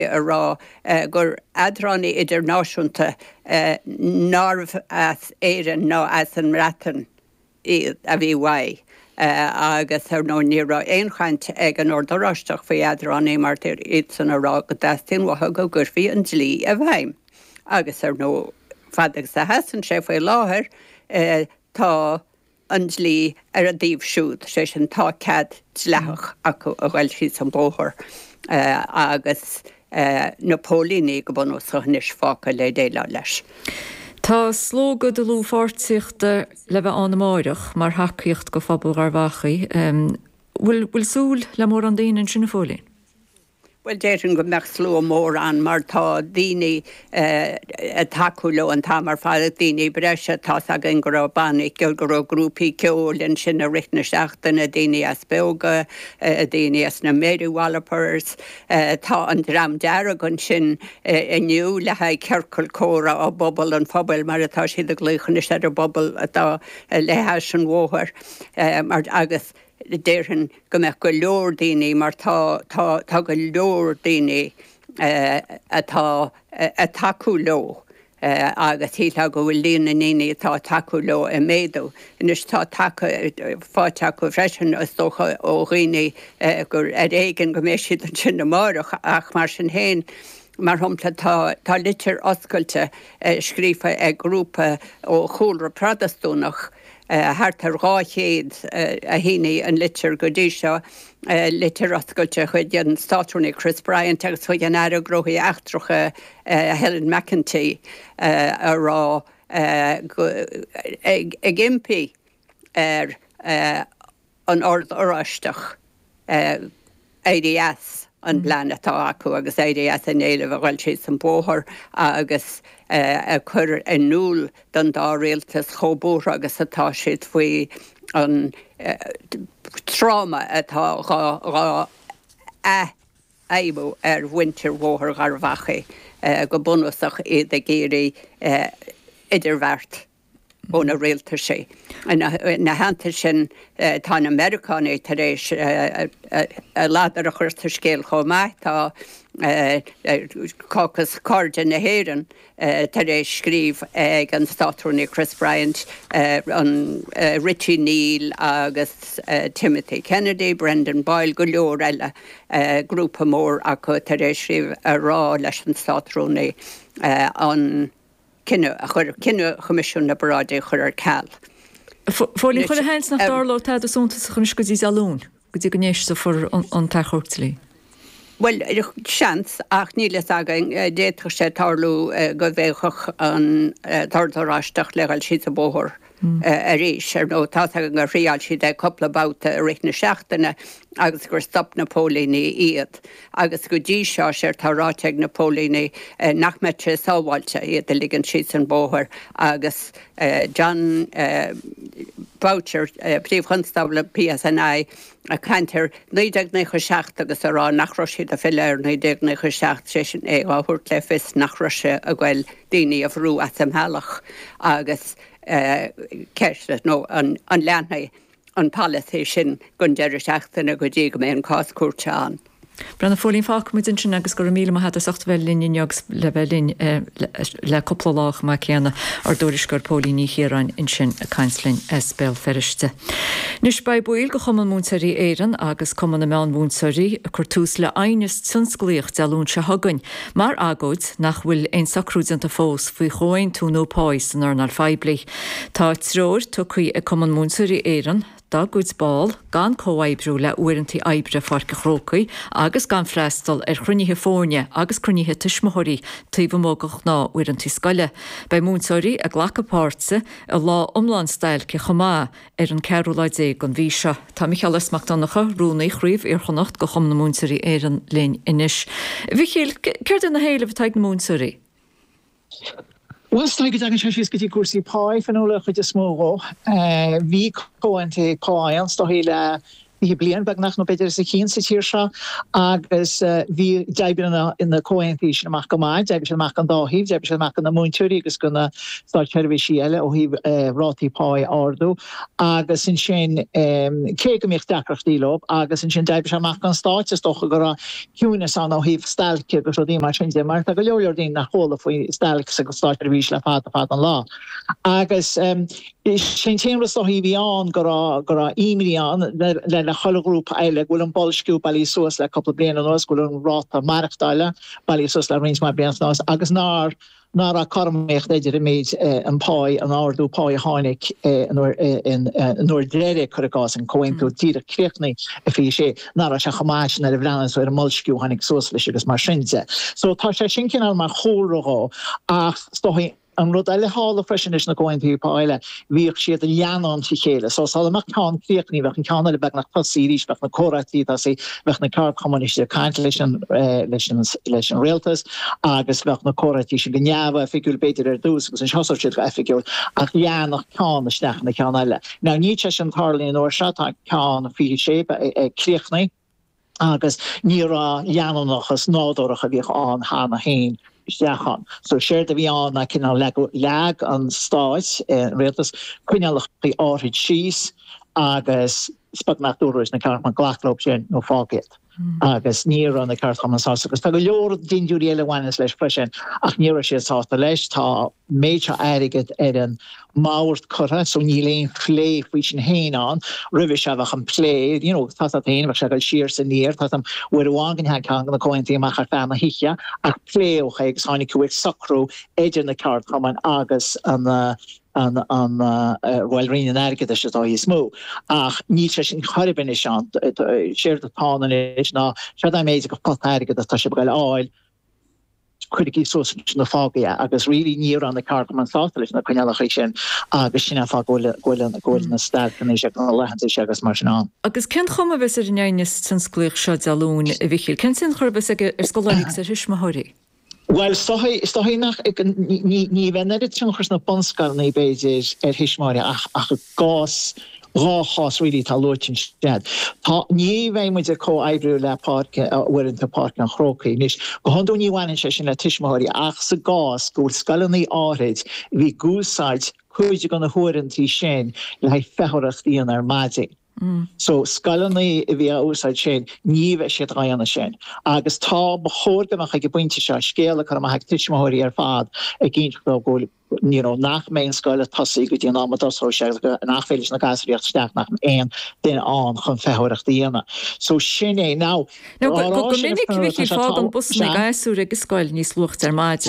ará gur adraní idirnáisiúnta nárbh as éireann ná as an mreatan iad a bhí waith. Agus ar nó nírá éonchaint ag an ordaráisteach faoi adraní mar iad san ará go dastíon watha go gurfií an dlí a bhaim. Agus ar nó fadag sa hasan sé faoi láthair tá an dlí ar a díobh siúd sé sin tá cead dleach acu a bhfuil si san bóthir agus Napólíní go bun sa níos fáca le déile leis. Tá slógad a lú fáirtíochta le bheith an máireach mar hacaíocht go fabal ar bhachaí. Bhfuil súl le mór an daoine sinna fólín? Well, déirin go meach sló mór an mar tá daoine a takeú le an tá mar fáil daoine breise tá a gin go bannig go grúpaí ceolinn sin a richtna seachtain a daoine as beoga, a daoine as na Mary Wallopers, tá an dram dearagan sin iniu le ha ceircail córa á bobal an phobal mar atá siad a gluchan is ar bobal atá lethe sin mhóthir mar agus déirhin go meach go leor daoine mar tá go leor daoine atá a takeú leo agus hítha go bhfuil líana naine tá takeú leo a méadú. Inis tá fáteach freisin as dócha ó riine gur éigen go mééis siad an sin na máireach ach mar sin héin mar thumpla tá litir oscailte scrífa ag grúpa ó chúlra Protestúnach hart ar ráchéad a híine an litir go dtí seo litir oscailte chuid an státrúnaí Chris Bryant agus chuid an air grochaí achtracha Helen McEntee ará ag impi ar an ordáisteach ADS an blanatá acu agus ADS an éile bhil si san bóthir agus a chur an núl don dá réaltas chóbúr agus atá siad faoi an tráma atá rá éimú ar winter bhóthir gar bhachaí go bunasach iad a géirí idirhheart óna réaltar sé. Na hananta sin tá na Americané tar éis a ládar a chuirtar scéal chomá tá caucus cardin na héireann tar éis scríb ag an státrúnaí Chris Bryant an Richie Neal agus Timothy Kennedy, Brendan Boyle go leor eile grúpa mór acu tar éis scríb a rá leis an státrúnaí an cinenne chomisisiún na Baráide chur ar ceall. Fólín chuir a hens nach dárló tá a súnta sa chun go dtí alún, go dtí go néiste for an tachortlí. Well, seans ach nílas agan déadcha sé tarlú go bhéchach an tardaráisteach legail siad a bóthir a rééis ar nó tá an go riáil siad ag coppla báta a riithna seachtainna agus gur stop Napólíní iad agus go dtí seo sé táráteag Napólíní nachmeitte sábháilte iad a ligann siad an bóthir agus John Boucher príomhchunstabla PSNI a cantar 1997 agus ará nachrá siad a filéir 1997 sé sin é áthúirt le fis nachrase a bhfuil daoine a bhrú at am healach agus ceiste nó an leannaí an palaí sin gon deidir seachtainna go dtí go mé an cáscúirte an. Brenna fólín fác mu sin agus gur míle hat a 8 bhil linneogus le bhelín le copplalách má ceanna ar dúris gur pólíní chéráin in sin a caiinslinn spéil ferrichte. Nus ba buil go chuman múnsaí éan agus cuman na meán múnsaí a chur túús le aines sunsclíocht deún se hagain, mar agóid nach bhfuil ein sacrúdanta fós faoi choin tú nópáis an arnar feibli. Tá tróir tu chuí a cuman múnsaí éan, dá gúds báil gan cóhaibbrú le uirintí aibre farca chrócaí agus gan freistal ar chrunithe fórne agus crunithe tuismothirí taobh mógach ná uirintí scoile. Bei múnsaí a ghlachapáirsa a lá omláinsteil ce chomá ar an ceúlaidé an bhí seo. Tá Michaelas Macdonacha rúnaí chríomh ar chonacht go chum na múnsaí ar an léin inis. Bhí chéal céir na héile bh na múnsaí? Well, like it, I can show you the course pie for no look at the small. We go into pie and so he'll hí blian bag nach no beidir sa chin sa tíir seo agus hí deibna in na cointí sin amach go máid, deib sin amach an dáhíh, deib sin amach an na múintúí agus gona stá cheirbhí síile ó hí rátí páid ardú agus in sin cé go míocht decrachtílob agus in sin deib sin amach an stáit is docha go ciúna san ó híh stelce go dí mar sin de mar go leor dín nach hóla faoi stelce sa go stáit cheirbhí le fád an lá. Agus sin téanras ó hí bhíán go ímíán le cholgrúp eile bhfuil an bolsciú bailí suas le coppla blian an os bhfuil an ráta marachtáile bailí suas le rins mar blian nás agus ná a karmécht idir méid an páid an áardú páid hánig nuair dréire chuás an cointú tíre créchnaí a fi sé ná a se chamáis ar a bhlean ar a molsciú hánig suas leis agus mar sinse. So tá sé sin cinál mar chórá ach stohí an rud eile hála freisin is na cointú páile bhíoh siad a leanán si chéile. So sal amach cá créchnaí bheith an cána le beh nach pasíris bheith na choratí sé bheith na car communiste caiint leis an réaltas agus bheith na choratí sin gneamh fiúil beidir dús agus an seoir siad go effiúil ach leanach cána isteach na cean eile. Ná ní te sin tharlaí nó se tá cána fi sé créchnaí agus ní rá leananachas nádóracha bhíoh an hána hain. So séir a bhí an na cinál leag an stáit réaltas cuinealach í áid síos agus spagnachtúris na cartman ghlachlób sin nó fágéad. Agus níor an na cartman sása agus tá go leor dinúí eile bhhaine leis freisin ach níor sé sásta leis tá méide airigid ar an máirt chora so ní léon phlé faoi sin héán rih se bheith an plé tá taon se go siir san níir tá bhfuir bháin he can na cointí amach ar fena hiiche ach pléocha agus tháinig cuaig sacrú éidir na cartman agus an bhil rion airgid se tá hí smó ach ní sin choribin is an séir atána is ná se méid go pot airgid tá se bhil áil chuigí so na fágaí agus ri níor an na cartman sátalis na chuinealach sin agus sinna fá ggóil na stagan sé an lehan sé agus mar an. Agus cen chuma bheits ar neine san sclúch seo deún a bhíchiil. Cen sin churbes ar scoláigh sa hisismathirí? Well, stohí nach ní bheith neidir trúchas na bonscarnaí beidir ar hisismáire ach gás ráchás rilí tá luirtin stead. Tá ní bheith muid a có-eibreú le páirce uaireanta páirce an chrócaí, níos go handú níhhainn sé sin le tuismitheoirí ach sa gás gúil scalaí áid bhí gúsáid chuide go na huairintí sin le fethirachtaí an ar maiding. So scalaí a bhí úsáid sin ní bheith siad raanna sin. Agus tá bechóirgamach ag buinte se scéala chu amach tuismitheoirí ar fad a gcinn ggóil nach méon scoile tosaí go dtí námatasó se nachféiles na gasíocht steach nach éon den an chun fethirachtaíana. So sin é ná go minic bhí fád an bus na gasú agus scoil níos lucht ar maid.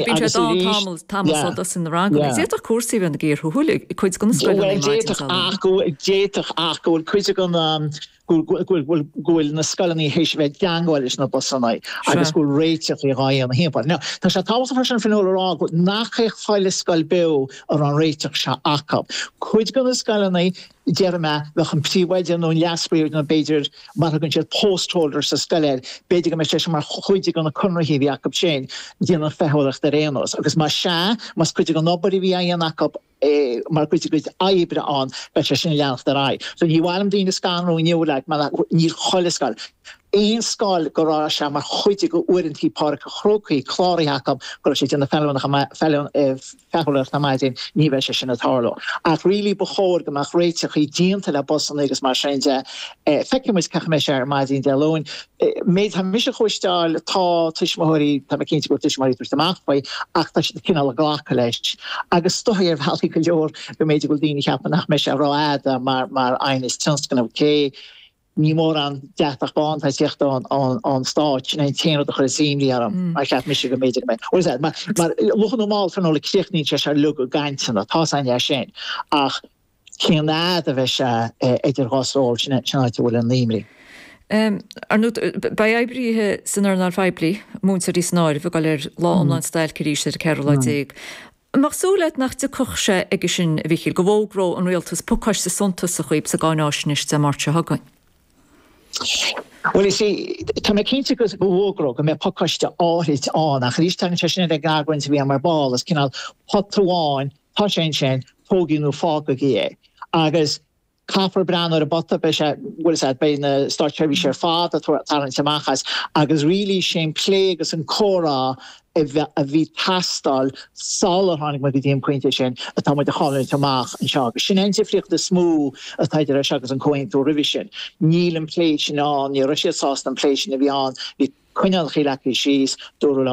Tamil in rang. Séach cuasaí bhna géir thuúla chuid go na scoil. Déach ach goil chuide gan gúil na scalaí hééis bheith deangáil is na bosannaid agus gúil réiteach í gáí an himpa. Tá sé tá fan finrá go nachchéh fáile scoil be ar an réiteach se acab. Chuid gan na scalaí dearime bheith an príomhhaide nó leaspaíú na beidir mar gunn sé postholder sa scoil, beidir go me sé mar chuide gan na chunraí bhí acab sin díana fetholacht a réanos. Agus mar se mas chuide gan nobarí bhí an acab mar chuide go aibre an be sé sin leancht a rai. So ní bhhailm dína scanú níúla níl cholascal. Éon scáil go rá se mar chuide go uirintí páirce chrócaí chláirí acab go sé na fetholacht na maidin ní bheith sé sin atáló. Ach rilí bechóir goach réiteach í díanta le bosan agus mar sinse feicimuid cecha me sé ar maidin delóin. Méid ha mis chuisteáil tá tuismitheoirí tá cinnte go tuismitheoirí tuairteachfaid ach tá si cinál a ghlacha leis. Agus stothí ar bhealtaí go leor go méidir go dtíine cheappa nach me sé ráada mar aonis tionscan cé ní mór an deach bán tá tíocht an stáit sin téanú a chu síimlí arm mar cheap mis go méidir me. Mar luchan normáil fanóla cléchnín se lu go gaiinsanna tá aine sin ach cén nád a bheith se idir ghásáil sinna bhfuil an líimlí. Bei eibrithe san ar feibli múnsaí snáir bh gáil ar lá omláin stail ciríise a ceirlaidéag. Marsúleit nach de cochse ige sin bhíchiil go bhógró an réaltas pucáis sa sontas a chuib sa gáináisinis sa marte hagain. Well, you see, tá me cinnte go bhógró go me pocaiste áid an ach ríiste sin a garhain sa bhí mar ball as cinál potháin tá sin tóginú fága gé agus Caafar bran ar a botta be bein startchevi sé fad a tar semachas agus ri sé plé agus an chora a ví tastal sal hannig me diem pointe sin a tam de hall teach an se. Sin en fricht de smó a taidir agus an cointú revision. Níl an pléisi an, ni Russia sá an pléisi a vi an, vi kunnal chéla sís do